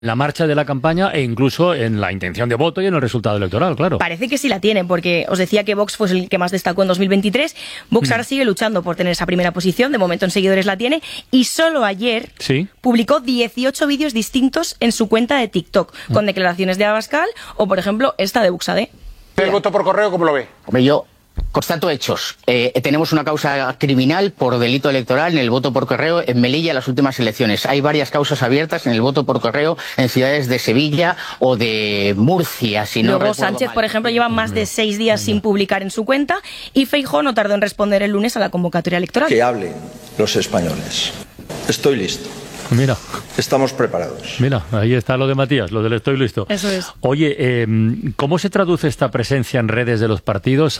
la marcha de la campaña e incluso en la intención de voto y en el resultado electoral, claro. Parece que sí la tiene, porque os decía que Vox fue el que más destacó en 2023. Vox ahora sigue luchando por tener esa primera posición, de momento en seguidores la tiene, y solo ayer publicó 18 vídeos distintos en su cuenta de TikTok, con declaraciones de Abascal o, por ejemplo, esta de Buxade. ¿El voto por correo cómo lo ve? Hombre, yo constato hechos. Tenemos una causa criminal por delito electoral en el voto por correo en Melilla en las últimas elecciones. Hay varias causas abiertas en el voto por correo en ciudades de Sevilla o de Murcia, si no Luego recuerdo Sánchez, mal. por ejemplo, lleva más de 6 días sin publicar en su cuenta, y Feijóo no tardó en responder el lunes a la convocatoria electoral. Que hablen los españoles. Estoy listo. Mira. Estamos preparados. Mira, ahí está lo de Matías, lo del estoy listo. Eso es. Oye, ¿cómo se traduce esta presencia en redes de los partidos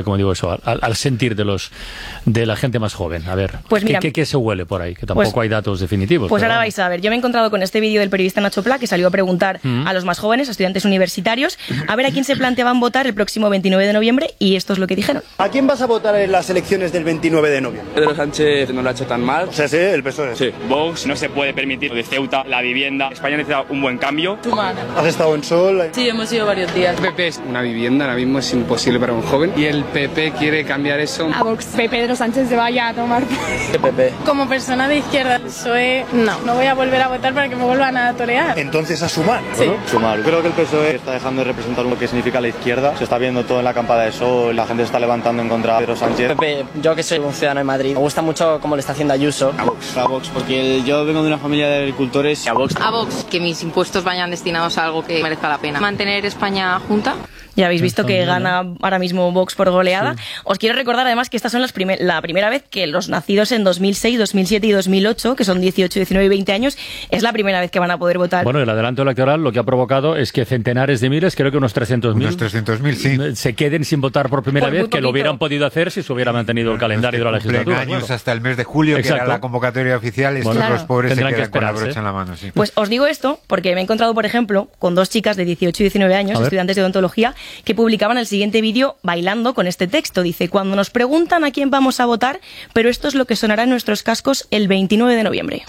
al sentir de la gente más joven? A ver, pues mira, ¿qué se huele por ahí? Que tampoco hay datos definitivos. Pues ahora vais a ver. Yo me he encontrado con este vídeo del periodista Nacho Pla, que salió a preguntar a los más jóvenes, a estudiantes universitarios, a ver a quién se planteaban votar el próximo 29 de noviembre, y esto es lo que dijeron. ¿A quién vas a votar en las elecciones del 29 de noviembre? Pedro Sánchez no lo ha hecho tan mal. O sea, sí, el PSOE. Sí. Vox no se puede permitir de Ceuta, la vivienda. España necesita un buen cambio. ¿Has estado en Sol? Sí, hemos ido varios días. El PP es una vivienda, ahora mismo es imposible para un joven. Y el PP quiere cambiar eso. A Vox. Pedro Sánchez se vaya a tomar. ¿Qué PP? Como persona de izquierda, PSOE, no voy a volver a votar para que me vuelvan a torear. Entonces a Sumar. Sí. ¿No? Sumar. Creo que el PSOE está dejando de representar lo que significa la izquierda. Se está viendo todo en la campada de Sol, la gente se está levantando en contra de Pedro Sánchez. Pepe, yo que soy un ciudadano de Madrid, me gusta mucho cómo le está haciendo Ayuso. A Vox, porque yo vengo de una familia de agricultores. A Vox. A Vox, que mis impuestos vayan destinados a algo que merezca la pena. Mantener España junta. Ya habéis visto que gana ahora mismo Vox por goleada. Sí. Os quiero recordar además que estas son la primera vez que los nacidos en 2006, 2007 y 2008, que son 18, 19 y 20 años, es la primera vez que van a poder votar. Bueno, el adelanto electoral lo que ha provocado es que centenares de miles, creo que unos 300.000, sí, se queden sin votar por primera vez, que lo hubieran podido hacer si se hubiera mantenido el calendario de la legislatura. Años claro. Hasta el mes de julio, que era la convocatoria oficial, estos los pobres se quedan con la brocha en la mano. Sí. Pues os digo esto porque me he encontrado, por ejemplo, con dos chicas de 18 y 19 años, estudiantes de odontología, que publicaban el siguiente vídeo bailando con este texto. Dice: cuando nos preguntan a quién vamos a votar, pero esto es lo que sonará en nuestros cascos el 29 de noviembre.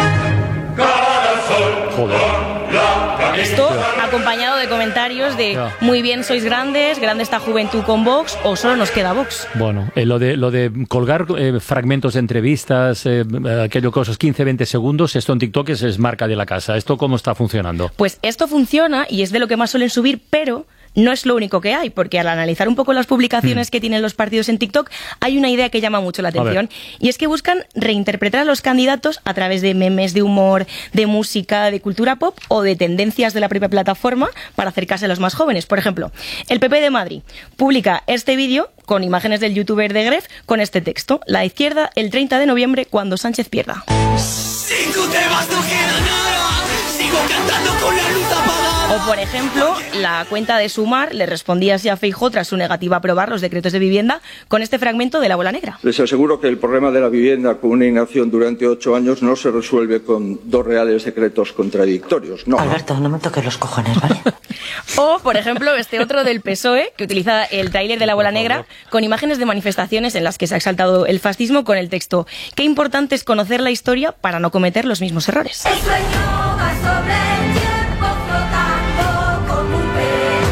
Joder. Esto acompañado de comentarios de muy bien, sois grandes, grande esta juventud con Vox, o solo nos queda Vox. Bueno, lo de colgar fragmentos de entrevistas, aquello cosas 15-20 segundos, esto en TikTok es marca de la casa. ¿Esto cómo está funcionando? Pues esto funciona y es de lo que más suelen subir, pero no es lo único que hay, porque al analizar un poco las publicaciones que tienen los partidos en TikTok, hay una idea que llama mucho la atención, y es que buscan reinterpretar a los candidatos a través de memes, de humor, de música, de cultura pop o de tendencias de la propia plataforma para acercarse a los más jóvenes. Por ejemplo, el PP de Madrid publica este vídeo con imágenes del youtuber de Gref con este texto: la izquierda el 30 de noviembre cuando Sánchez pierda. Si tú te vas, no queda nada, sigo cantando con la luz apagada. O, por ejemplo, la cuenta de Sumar le respondía así a Feijóo tras su negativa a aprobar los decretos de vivienda con este fragmento de La Bola Negra. Les aseguro que el problema de la vivienda con una inacción durante 8 años no se resuelve con 2 reales decretos contradictorios. No. Alberto, no me toques los cojones, ¿vale? O, por ejemplo, este otro del PSOE, que utiliza el tráiler de La Bola Negra con imágenes de manifestaciones en las que se ha exaltado el fascismo con el texto: qué importante es conocer la historia para no cometer los mismos errores. El sueño va sobre el tiempo flotando como un pez.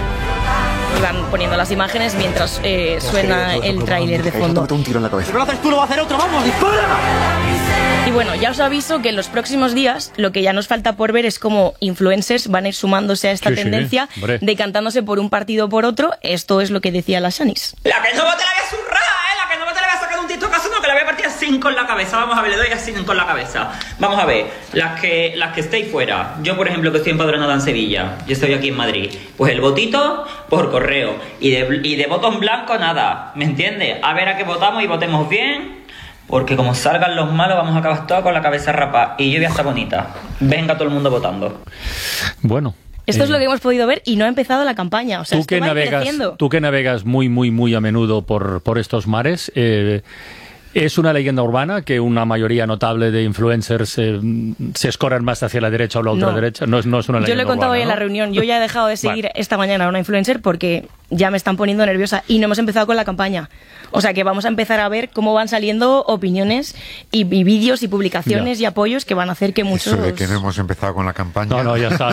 Y van poniendo las imágenes mientras suena el tráiler de fondo. Un tiro en la cabeza. Si no lo haces tú, lo va a hacer otro. ¡Vamos, dispara! Y bueno, ya os aviso que en los próximos días lo que ya nos falta por ver es cómo influencers van a ir sumándose a esta tendencia decantándose por un partido o por otro. Esto es lo que decía la Shanis. La que no vote la voy a zurrar, la que no vote la voy a sacar un TikTokazo, no, que la voy a partir así con la cabeza. Vamos a ver, le doy así con la cabeza. Vamos a ver, las que estéis fuera. Yo, por ejemplo, que estoy empadronada en Sevilla, yo estoy aquí en Madrid, pues el votito por correo y de voto en blanco nada, ¿me entiendes? A ver a qué votamos y votemos bien. Porque como salgan los malos vamos a acabar todos con la cabeza rapada. Y yo voy a estar bonita. Venga todo el mundo votando. Bueno. Esto es lo que hemos podido ver y no ha empezado la campaña. O sea, tú que navegas muy a menudo por estos mares, ¿Es una leyenda urbana que una mayoría notable de influencers se escorran más hacia la derecha o la ultraderecha? No es una leyenda urbana. Yo lo he contado hoy en la ¿no? reunión. Yo ya he dejado de seguir esta mañana a una influencer porque ya me están poniendo nerviosa y no hemos empezado con la campaña. O sea que vamos a empezar a ver cómo van saliendo opiniones y vídeos y publicaciones y apoyos que van a hacer que muchos... Eso de que no hemos empezado con la campaña. No, ya está.